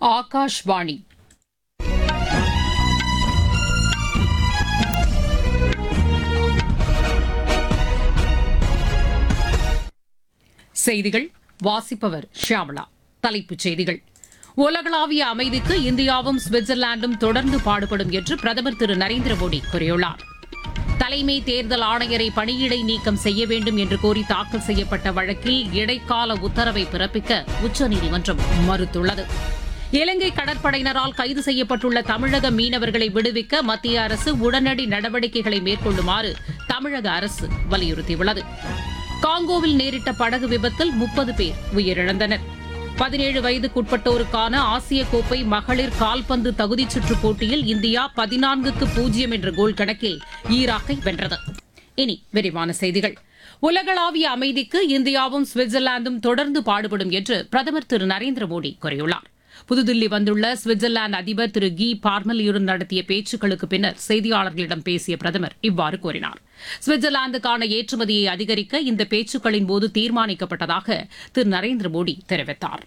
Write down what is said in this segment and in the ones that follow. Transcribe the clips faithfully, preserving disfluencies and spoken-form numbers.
ஆகாஷ்வாணி செய்திகள் வாசிப்பவர் ஷியாமளா. தலைப்புச் செய்திகள். உலகளாவிய அமைதிக்கு இந்தியாவும் சுவிட்சர்லாந்தும் தொடர்ந்து பாடுபடும் என்று பிரதமர் திரு நரேந்திர மோடி கூறியுள்ளார். தலைமை தேர்தல் ஆணையரை பணியிடை நீக்கம் செய்ய வேண்டும் என்று கோரி தாக்கல் செய்யப்பட்ட வழக்கில் இடைக்கால உத்தரவை பிறப்பிக்க உச்சநீதிமன்றம் மறுத்துள்ளது. இலங்கை கடற்படையினரால் கைது செய்யப்பட்டுள்ள தமிழக மீனவர்களை விடுவிக்க மத்திய அரசு உடனடி நடவடிக்கைகளை மேற்கொள்ளுமாறு தமிழக அரசு வலியுறுத்தியுள்ளது. காங்கோவில் நேரிட்ட படகு விபத்தில் முப்பது பேர் உயிரிழந்தனர். பதினேழு வயதுக்குட்பட்டோருக்கான ஆசிய கோப்பை மகளிர் கால்பந்து தகுதிச் சுற்றுப் போட்டியில் இந்தியா பதினான்குக்கு பூஜ்ஜியம் என்ற கோல் கணக்கில் ஈராக்கை வென்றது. இனி விரிவான செய்திகள். உலகளாவிய அமைதிக்கு இந்தியாவும் சுவிட்சர்லாந்தும் தொடர்ந்து பாடுபடும் என்று பிரதமர் திரு நரேந்திர மோடி கூறியுள்ளார். புதுதில்லி வந்துள்ள சுவிட்சர்லாந்து அதிபர் திரு கி பார்மலியுடன் நடத்திய பேச்சுக்களுக்கு பின்னர் செய்தியாளர்களிடம் பேசிய பிரதமர் இவ்வாறு கூறினார். சுவிட்சர்லாந்துக்கான ஏற்றுமதியை அதிகரிக்க இந்த பேச்சுக்களின் போது தீர்மானிக்கப்பட்டதாக திரு நரேந்திர மோடி தெரிவித்தார்.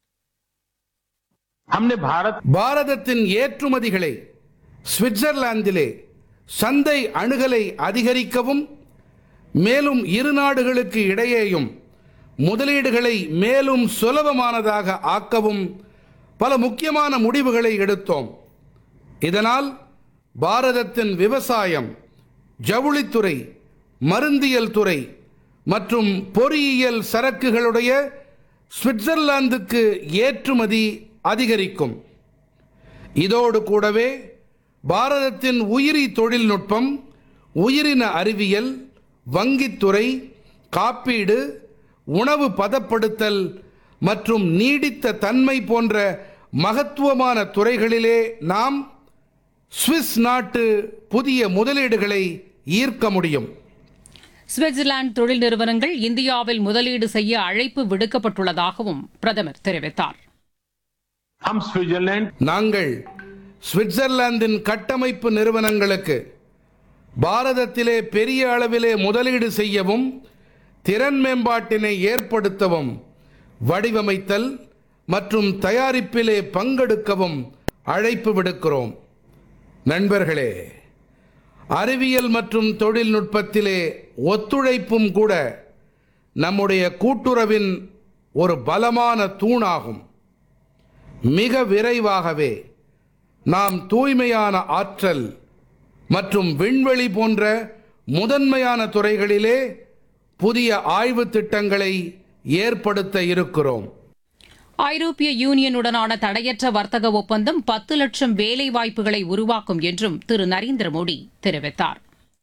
பாரதத்தின் ஏற்றுமதிகளை சுவிட்சர்லாந்திலே சந்தை அணுகலை அதிகரிக்கவும் மேலும் இரு நாடுகளுக்கு இடையேயும் முதலீடுகளை மேலும் சுலபமானதாக ஆக்கவும் பல முக்கியமான முடிவுகளை எடுத்தோம். இதனால் பாரதத்தின் விவசாயம், ஜவுளித்துறை, மருந்தியல் துறை மற்றும் பொறியியல் சரக்குகளுடைய சுவிட்சர்லாந்துக்கு ஏற்றுமதி அதிகரிக்கும். இதோடு கூடவே பாரதத்தின் உயிரி தொழில்நுட்பம், உயிரின அறிவியல், வங்கித்துறை, காப்பீடு, உணவு பதப்படுத்தல் மற்றும் நீடித்த தன்மை போன்ற மகத்துவமான துறைகளிலே நாம் சுவிஸ் நாட்டு புதிய முதலீடுகளை ஈர்க்க முடியும். சுவிட்சர்லாந்து தொழில் நிறுவனங்கள் இந்தியாவில் முதலீடு செய்ய அழைப்பு விடுக்கப்பட்டுள்ளதாகவும் பிரதமர் தெரிவித்தார். நாங்கள் சுவிட்சர்லாந்தின் கட்டமைப்பு நிறுவனங்களுக்கு பாரதத்திலே பெரிய அளவிலே முதலீடு செய்யவும் திறன் மேம்பாட்டினை ஏற்படுத்தவும் வடிவமைத்தல் மற்றும் தயாரிப்பிலே பங்கெடுக்கவும் அழைப்பு விடுக்கிறோம். நண்பர்களே, அறிவியல் மற்றும் தொழில்நுட்பத்திலே ஒத்துழைப்பும் கூட நம்முடைய கூட்டுறவின் ஒரு பலமான தூணாகும். மிக விரைவாகவே நாம் தூய்மையான ஆற்றல் மற்றும் விண்வெளி போன்ற முதன்மையான துறைகளிலே புதிய ஆய்வு திட்டங்களை ஏற்படுத்த இருக்கிறோம். ஐரோப்பிய யூனியனுடனான தடையற்ற வர்த்தக ஒப்பந்தம் பத்து லட்சம் வேலை வாய்ப்புகளை உருவாக்கும் என்றும் திரு நரேந்திர மோடி தெரிவித்தார்.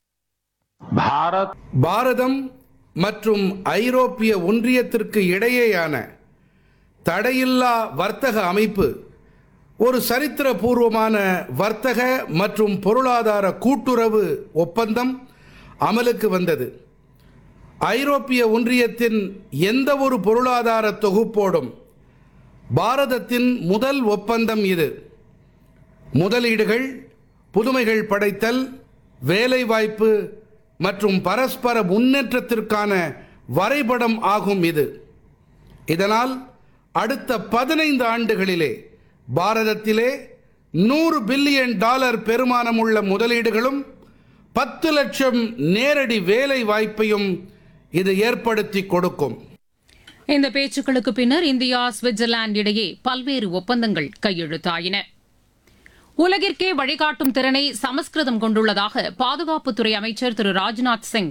பாரதம் மற்றும் ஐரோப்பிய ஒன்றியத்திற்கு இடையேயான தடையில்லா வர்த்தக அமைப்பு ஒரு சரித்திரபூர்வமான வர்த்தக மற்றும் பொருளாதார கூட்டுறவு ஒப்பந்தம் அமலுக்கு வந்தது. ஐரோப்பிய ஒன்றியத்தின் எந்த ஒரு பொருளாதார தொகுப்போடும் பாரதத்தின் முதல் ஒப்பந்தம் இது. முதலீடுகள், புதுமைகள் படைத்தல், வேலைவாய்ப்பு மற்றும் பரஸ்பர முன்னேற்றத்திற்கான வரைபடம் ஆகும் இது. இதனால் அடுத்த பதினைந்து ஆண்டுகளிலே பாரதத்திலே நூறு பில்லியன் டாலர் பெருமானமுள்ள முதலீடுகளும் பத்து லட்சம் நேரடி வேலை வாய்ப்பையும் இது ஏற்படுத்தி கொடுக்கும். இந்த பேச்சுக்களுக்கு பின்னர் இந்தியா சுவிட்சர்லாந்து இடையே பல்வேறு ஒப்பந்தங்கள் கையெழுத்தாயின. உலகிற்கே வழிகாட்டும் திறனை சமஸ்கிருதம் கொண்டுள்ளதாக பாதுகாப்புத்துறை அமைச்சர் திரு ராஜ்நாத் சிங்